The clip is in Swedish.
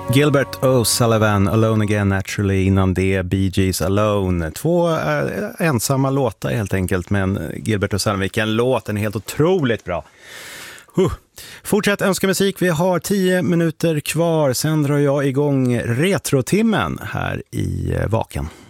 Gilbert O'Sullivan, Alone Again Naturally, innan det Bee Gees Alone. Två ensamma låtar helt enkelt, men Gilbert O'Sullivan, vilken låt, den är helt otroligt bra. Fortsätt önska musik, vi har 10 minuter kvar, sen drar jag igång retrotimmen här i Vaken.